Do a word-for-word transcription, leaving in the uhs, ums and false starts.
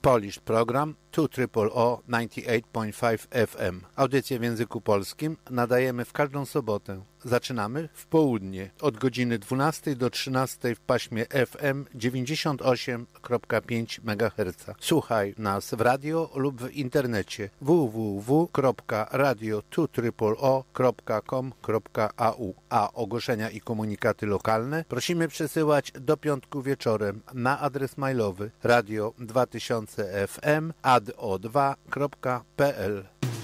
Polish program two O O O dziewięćdziesiąt osiem przecinek pięć F M. Audycję w języku polskim nadajemy w każdą sobotę. Zaczynamy w południe od godziny dwunastej do trzynastej w paśmie F M dziewięćdziesiąt osiem przecinek pięć megaherca. Słuchaj nas w radio lub w internecie w w w kropka radio two O O O kropka com kropka a u. A ogłoszenia i komunikaty lokalne prosimy przesyłać do piątku wieczorem na adres mailowy radio dwa tysiące f m a d o dwa kropka p l.